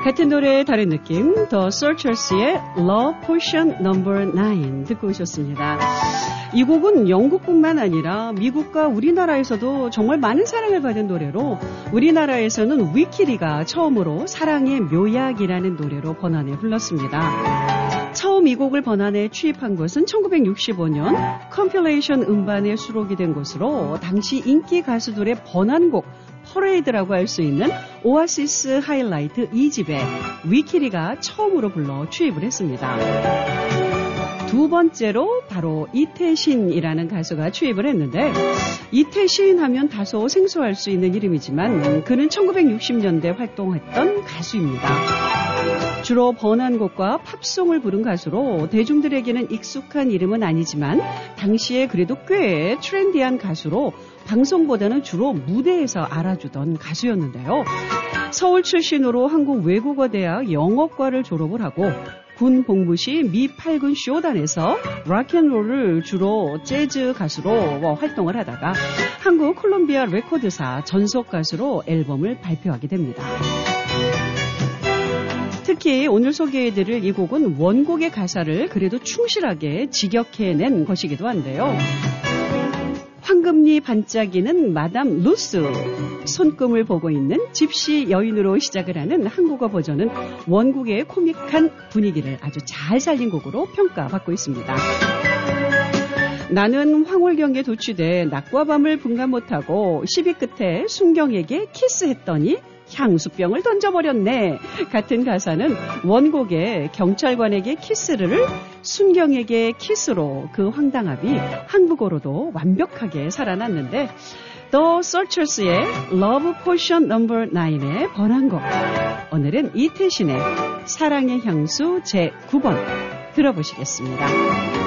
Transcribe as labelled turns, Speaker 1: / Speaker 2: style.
Speaker 1: 같은 노래의 다른 느낌, The Searchers의 Love Potion No. 9 듣고 오셨습니다. 이 곡은 영국뿐만 아니라 미국과 우리나라에서도 정말 많은 사랑을 받은 노래로 우리나라에서는 위키리가 처음으로 사랑의 묘약이라는 노래로 번안해 불렀습니다. 처음 이 곡을 번안해 취입한 것은 1965년 컴필레이션 음반에 수록이 된 것으로 당시 인기 가수들의 번안곡 퍼레이드라고 할 수 있는 오아시스 하이라이트 2집에 위키리가 처음으로 불러 취입을 했습니다. 두 번째로 바로 이태신이라는 가수가 취입을 했는데 이태신 하면 다소 생소할 수 있는 이름이지만 그는 1960년대 활동했던 가수입니다. 주로 번안곡과 팝송을 부른 가수로 대중들에게는 익숙한 이름은 아니지만 당시에 그래도 꽤 트렌디한 가수로 방송보다는 주로 무대에서 알아주던 가수였는데요. 서울 출신으로 한국외국어대학 영어과를 졸업을 하고 군 복무 시 미 8군 쇼단에서 락앤롤을 주로 재즈 가수로 활동을 하다가 한국 콜롬비아 레코드사 전속 가수로 앨범을 발표하게 됩니다. 특히 오늘 소개해드릴 이 곡은 원곡의 가사를 그래도 충실하게 직역해낸 것이기도 한데요. 황금리 반짝이는 마담 루스, 손금을 보고 있는 집시 여인으로 시작을 하는 한국어 버전은 원곡의 코믹한 분위기를 아주 잘 살린 곡으로 평가받고 있습니다. 나는 황홀경에 도취돼 낮과 밤을 분간 못하고 시비 끝에 순경에게 키스했더니 향수병을 던져버렸네 같은 가사는 원곡의 경찰관에게 키스를 순경에게 키스로 그 황당함이 한국어로도 완벽하게 살아났는데 The Searchers의 Love Potion No. 9의 번안곡 오늘은 이태신의 사랑의 향수 제9번 들어보시겠습니다.